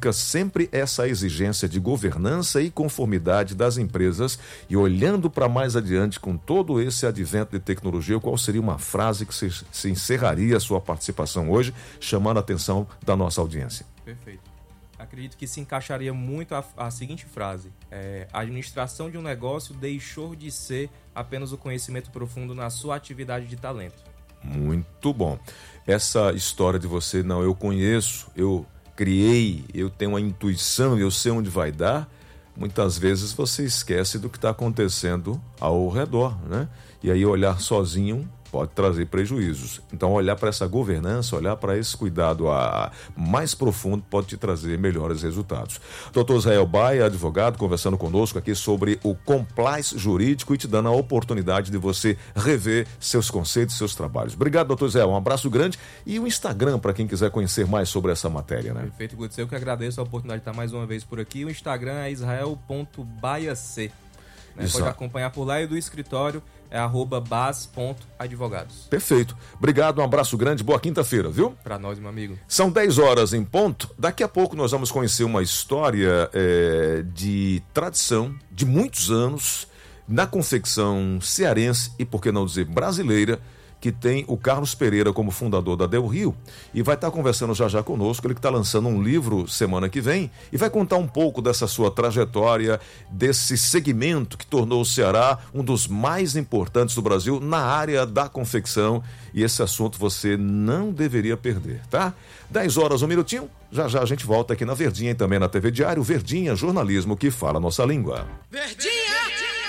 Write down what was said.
fica sempre essa exigência de governança e conformidade das empresas. E olhando para mais adiante, com todo esse advento de tecnologia, qual seria uma frase que se encerraria a sua participação hoje, chamando a atenção da nossa audiência? Perfeito. Acredito que se encaixaria muito a seguinte frase: a administração de um negócio deixou de ser apenas o conhecimento profundo na sua atividade de talento. Muito bom. Essa história de você, não, eu conheço, eu criei, eu tenho uma intuição, eu sei onde vai dar, muitas vezes você esquece do que está acontecendo ao redor, né? E aí olhar sozinho pode trazer prejuízos. Então olhar para essa governança, olhar para esse cuidado mais profundo pode te trazer melhores resultados. Dr. Israel Baia, advogado, conversando conosco aqui sobre o compliance jurídico e te dando a oportunidade de você rever seus conceitos, seus trabalhos. Obrigado, doutor Israel. Um abraço grande e o Instagram para quem quiser conhecer mais sobre essa matéria, né? Perfeito, Gutz. Eu que agradeço a oportunidade de estar mais uma vez por aqui. O Instagram é israel.baiac. Pode acompanhar por lá, e do escritório é @bas.advogados. Perfeito. Obrigado, um abraço grande, boa quinta-feira, viu? Para nós, meu amigo. São 10 horas em ponto. Daqui a pouco nós vamos conhecer uma história de tradição de muitos anos na confecção cearense e, por que não dizer, brasileira, que tem o Carlos Pereira como fundador da Del Rio, e vai estar conversando já conosco. Ele que está lançando um livro semana que vem e vai contar um pouco dessa sua trajetória, desse segmento que tornou o Ceará um dos mais importantes do Brasil na área da confecção, e esse assunto você não deveria perder, tá? 10 horas, um minutinho, já a gente volta aqui na Verdinha e também na TV Diário. Verdinha, jornalismo que fala a nossa língua. Verdinha!